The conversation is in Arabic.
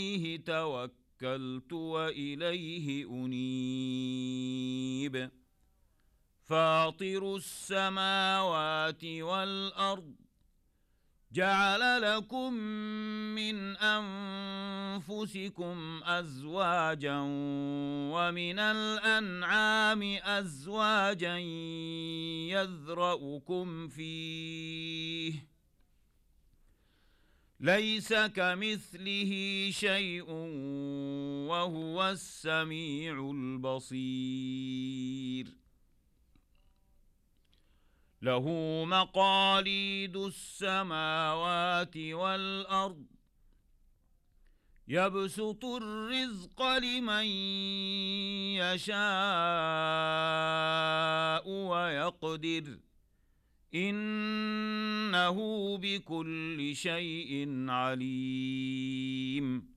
عليه توكلت وإليه أنيب فاطر السماوات والأرض جعل لكم من أنفسكم أزواجا ومن الأنعام أزواجا يذرأكم فيه ليس كمثله شيء وهو السميع البصير له مقاليد السماوات والأرض يبسط الرزق لمن يشاء ويقدر إنه بكل شيء عليم